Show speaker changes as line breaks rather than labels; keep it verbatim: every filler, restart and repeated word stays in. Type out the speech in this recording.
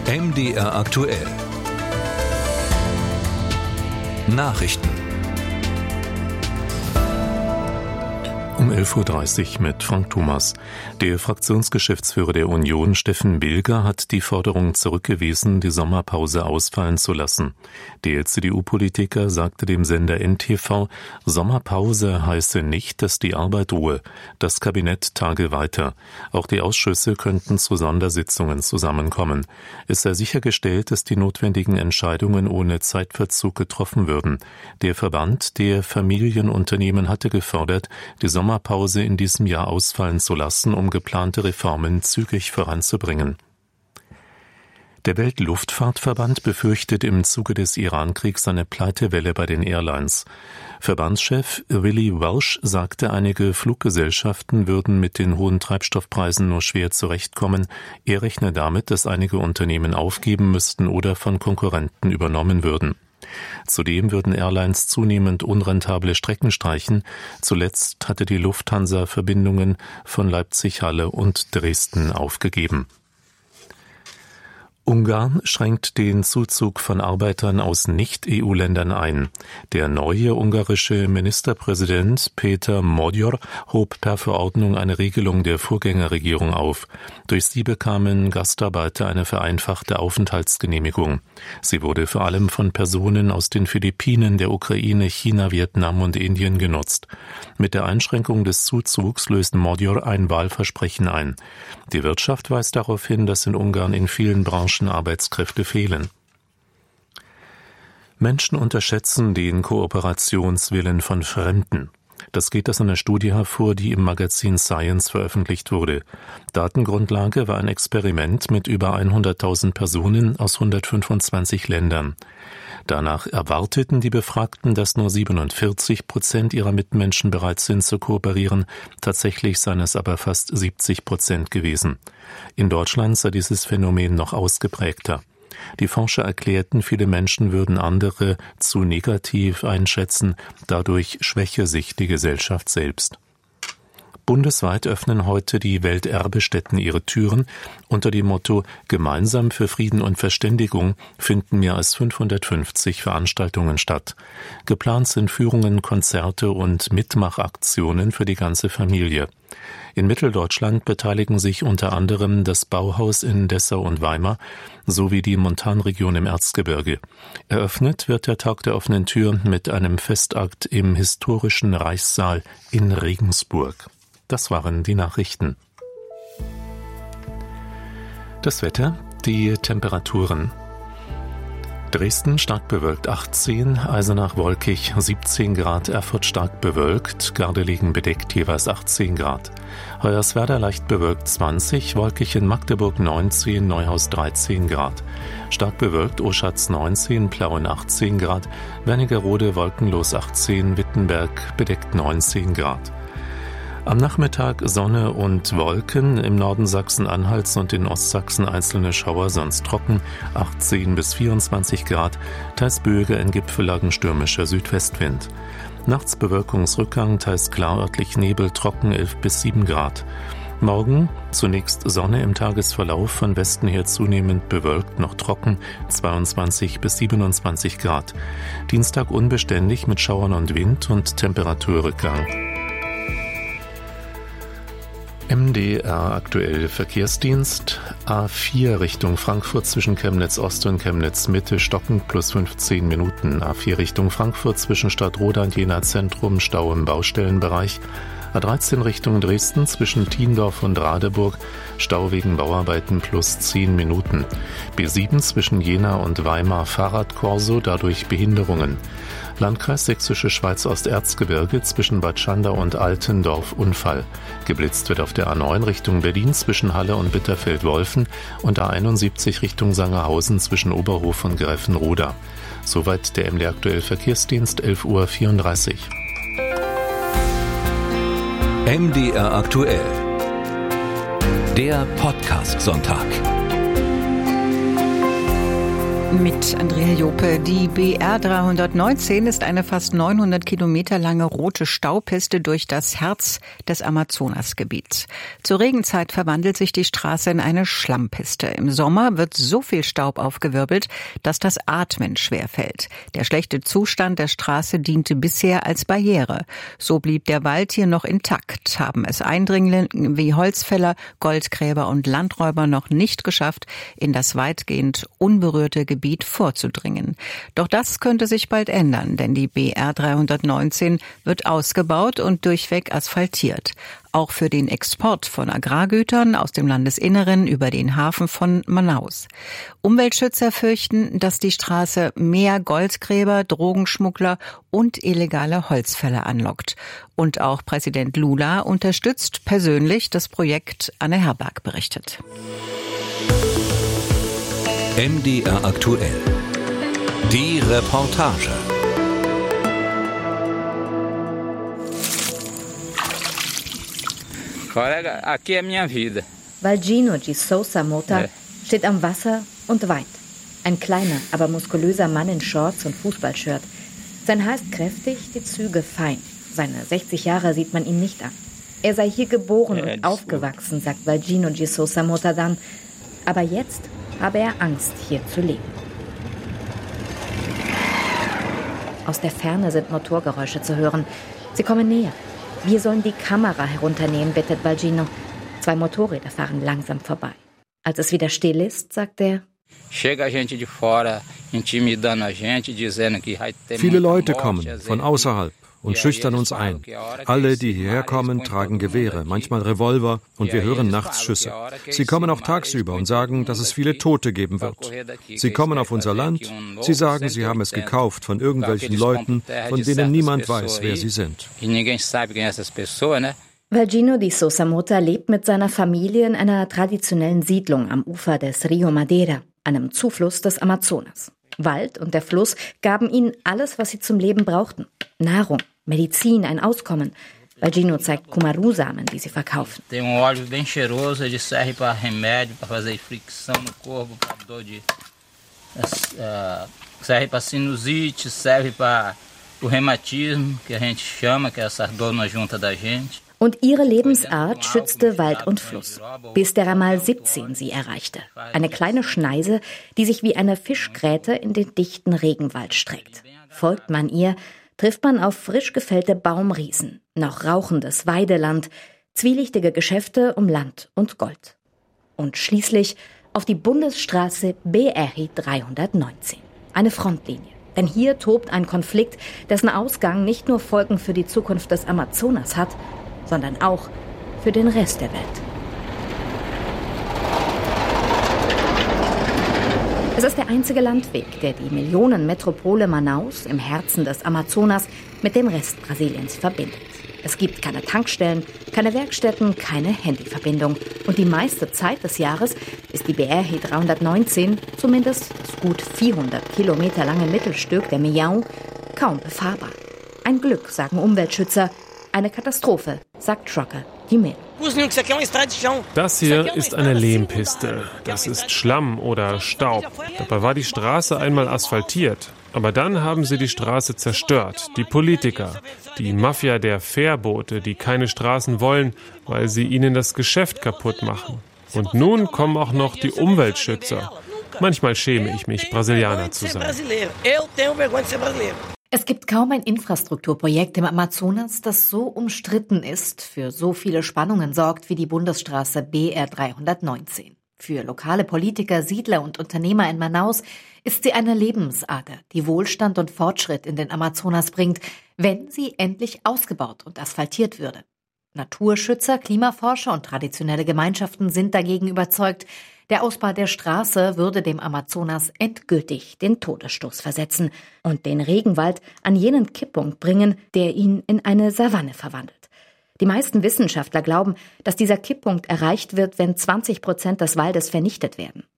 M D R aktuell. Nachrichten.
Um elf Uhr dreißig mit Frank Thomas. Der Fraktionsgeschäftsführer der Union, Steffen Bilger, hat die Forderung zurückgewiesen, die Sommerpause ausfallen zu lassen. Der C D U-Politiker sagte dem Sender N T V, Sommerpause heiße nicht, dass die Arbeit ruhe. Das Kabinett tage weiter. Auch die Ausschüsse könnten zu Sondersitzungen zusammenkommen. Es sei sichergestellt, dass die notwendigen Entscheidungen ohne Zeitverzug getroffen würden. Der Verband der Familienunternehmen hatte gefordert, die Sommerpause Sommerpause in diesem Jahr ausfallen zu lassen, um geplante Reformen zügig voranzubringen. Der Weltluftfahrtverband befürchtet im Zuge des Iran-Kriegs eine Pleitewelle bei den Airlines. Verbandschef Willy Welsh sagte, einige Fluggesellschaften würden mit den hohen Treibstoffpreisen nur schwer zurechtkommen. Er rechne damit, dass einige Unternehmen aufgeben müssten oder von Konkurrenten übernommen würden. Zudem würden Airlines zunehmend unrentable Strecken streichen. Zuletzt hatte die Lufthansa Verbindungen von Leipzig-Halle und Dresden aufgegeben. Ungarn schränkt den Zuzug von Arbeitern aus Nicht-E U-Ländern ein. Der neue ungarische Ministerpräsident Peter Magyar hob per Verordnung eine Regelung der Vorgängerregierung auf. Durch sie bekamen Gastarbeiter eine vereinfachte Aufenthaltsgenehmigung. Sie wurde vor allem von Personen aus den Philippinen, der Ukraine, China, Vietnam und Indien genutzt. Mit der Einschränkung des Zuzugs löst Magyar ein Wahlversprechen ein. Die Wirtschaft weist darauf hin, dass in Ungarn in vielen Branchen Arbeitskräfte fehlen. Menschen unterschätzen den Kooperationswillen von Fremden. Das geht aus einer Studie hervor, die im Magazin Science veröffentlicht wurde. Datengrundlage war ein Experiment mit über hunderttausend Personen aus hundertfünfundzwanzig Ländern. Danach erwarteten die Befragten, dass nur siebenundvierzig Prozent ihrer Mitmenschen bereit sind zu kooperieren. Tatsächlich seien es aber fast siebzig Prozent gewesen. In Deutschland sei dieses Phänomen noch ausgeprägter. Die Forscher erklärten, viele Menschen würden andere zu negativ einschätzen, dadurch schwäche sich die Gesellschaft selbst. Bundesweit öffnen heute die Welterbestätten ihre Türen. Unter dem Motto »Gemeinsam für Frieden und Verständigung« finden mehr als fünfhundertfünfzig Veranstaltungen statt. Geplant sind Führungen, Konzerte und Mitmachaktionen für die ganze Familie. In Mitteldeutschland beteiligen sich unter anderem das Bauhaus in Dessau und Weimar sowie die Montanregion im Erzgebirge. Eröffnet wird der Tag der offenen Tür mit einem Festakt im historischen Reichssaal in Regensburg. Das waren die Nachrichten. Das Wetter, die Temperaturen. Dresden stark bewölkt achtzehn, Eisenach wolkig siebzehn Grad, Erfurt stark bewölkt, Gardelegen bedeckt jeweils achtzehn Grad. Hoyerswerda leicht bewölkt zwanzig, wolkig in Magdeburg neunzehn, Neuhaus dreizehn Grad. Stark bewölkt Oschatz neunzehn, Plauen achtzehn Grad, Wernigerode wolkenlos achtzehn, Wittenberg bedeckt neunzehn Grad. Am Nachmittag Sonne und Wolken, im Norden Sachsen-Anhalts und in Ostsachsen einzelne Schauer, sonst trocken, achtzehn bis vierundzwanzig Grad, teils böiger, in Gipfellagen stürmischer Südwestwind. Nachts Bewölkungsrückgang, teils klar, örtlich Nebel, trocken, elf bis sieben Grad. Morgen zunächst Sonne, im Tagesverlauf von Westen her zunehmend bewölkt, noch trocken, zweiundzwanzig bis siebenundzwanzig Grad. Dienstag unbeständig mit Schauern und Wind und Temperaturrückgang. M D R aktuell Verkehrsdienst. A vier Richtung Frankfurt zwischen Chemnitz Ost und Chemnitz Mitte stockend plus fünfzehn Minuten. A vier Richtung Frankfurt zwischen Stadtroda und Jena Zentrum Stau im Baustellenbereich. A dreizehn Richtung Dresden zwischen Thiendorf und Radeburg Stau wegen Bauarbeiten plus zehn Minuten. B sieben zwischen Jena und Weimar Fahrradkorso, dadurch Behinderungen. Landkreis Sächsische Schweiz Osterzgebirge zwischen Bad Schandau und Altendorf Unfall. Geblitzt wird auf der A neun Richtung Berlin zwischen Halle und Bitterfeld-Wolfen und A einundsiebzig Richtung Sangerhausen zwischen Oberhof und Gräfenroda. Soweit der M D R aktuell Verkehrsdienst, elf Uhr vierunddreißig.
M D R aktuell. Der Podcast-Sonntag.
Mit Andrea Jope. Die B R dreihundertneunzehn ist eine fast neunhundert Kilometer lange rote Staupiste durch das Herz des Amazonasgebiets. Zur Regenzeit verwandelt sich die Straße in eine Schlammpiste. Im Sommer wird so viel Staub aufgewirbelt, dass das Atmen schwerfällt. Der schlechte Zustand der Straße diente bisher als Barriere. So blieb der Wald hier noch intakt, haben es Eindringlinge wie Holzfäller, Goldgräber und Landräuber noch nicht geschafft, in das weitgehend unberührte Gebiet Gebiet vorzudringen. Doch das könnte sich bald ändern, denn die B R dreihundertneunzehn wird ausgebaut und durchweg asphaltiert. Auch für den Export von Agrargütern aus dem Landesinneren über den Hafen von Manaus. Umweltschützer fürchten, dass die Straße mehr Goldgräber, Drogenschmuggler und illegale Holzfäller anlockt. Und auch Präsident Lula unterstützt persönlich das Projekt. Anne Herberg berichtet.
M D R aktuell. Die Reportage.
Valgino de Sousa Mota steht am Wasser und weint. Ein kleiner, aber muskulöser Mann in Shorts und Fußballshirt. Sein Haar ist kräftig, die Züge fein. Seine sechzig Jahre sieht man ihm nicht an. Er sei hier geboren und aufgewachsen, sagt Valgino de Sousa Mota dann. Aber jetzt habe er Angst, hier zu leben. Aus der Ferne sind Motorgeräusche zu hören. Sie kommen näher. Wir sollen die Kamera herunternehmen, bittet Valgino. Zwei Motorräder fahren langsam vorbei. Als es wieder still ist, sagt er:
Viele Leute kommen von außerhalb und schüchtern uns ein. Alle, die hierher kommen, tragen Gewehre, manchmal Revolver, und wir hören nachts Schüsse. Sie kommen auch tagsüber und sagen, dass es viele Tote geben wird. Sie kommen auf unser Land, sie sagen, sie haben es gekauft von irgendwelchen Leuten, von denen niemand weiß, wer sie sind.
Valgino de Sousa Mota lebt mit seiner Familie in einer traditionellen Siedlung am Ufer des Rio Madeira, einem Zufluss des Amazonas. Wald und der Fluss gaben ihnen alles, was sie zum Leben brauchten. Nahrung, Medizin, ein Auskommen. Valgino zeigt Kumaru-Samen, die sie verkaufen.
Serve para sinusite, serve para o reumatismo, que a gente chama, que é essa dor na junta da gente.
Und ihre Lebensart schützte Wald und Fluss, bis der Ramal siebzehn sie erreichte. Eine kleine Schneise, die sich wie eine Fischgräte in den dichten Regenwald streckt. Folgt man ihr, trifft man auf frisch gefällte Baumriesen, noch rauchendes Weideland, zwielichtige Geschäfte um Land und Gold. Und schließlich auf die Bundesstraße B R dreihundertneunzehn, eine Frontlinie. Denn hier tobt ein Konflikt, dessen Ausgang nicht nur Folgen für die Zukunft des Amazonas hat, sondern auch für den Rest der Welt. Es ist der einzige Landweg, der die Millionenmetropole Manaus im Herzen des Amazonas mit dem Rest Brasiliens verbindet. Es gibt keine Tankstellen, keine Werkstätten, keine Handyverbindung. Und die meiste Zeit des Jahres ist die B R dreihundertneunzehn, zumindest das gut vierhundert Kilometer lange Mittelstück der Mião, kaum befahrbar. Ein Glück, sagen Umweltschützer. Eine Katastrophe, sagt Trucker Jiménez.
Das hier ist eine Lehmpiste. Das ist Schlamm oder Staub. Dabei war die Straße einmal asphaltiert. Aber dann haben sie die Straße zerstört. Die Politiker, die Mafia der Fährboote, die keine Straßen wollen, weil sie ihnen das Geschäft kaputt machen. Und nun kommen auch noch die Umweltschützer. Manchmal schäme ich mich, Brasilianer zu sein.
Es gibt kaum ein Infrastrukturprojekt im Amazonas, das so umstritten ist, für so viele Spannungen sorgt wie die Bundesstraße B R dreihundertneunzehn. Für lokale Politiker, Siedler und Unternehmer in Manaus ist sie eine Lebensader, die Wohlstand und Fortschritt in den Amazonas bringt, wenn sie endlich ausgebaut und asphaltiert würde. Naturschützer, Klimaforscher und traditionelle Gemeinschaften sind dagegen überzeugt, der Ausbau der Straße würde dem Amazonas endgültig den Todesstoß versetzen und den Regenwald an jenen Kipppunkt bringen, der ihn in eine Savanne verwandelt. Die meisten Wissenschaftler glauben, dass dieser Kipppunkt erreicht wird, wenn zwanzig Prozent des Waldes vernichtet werden.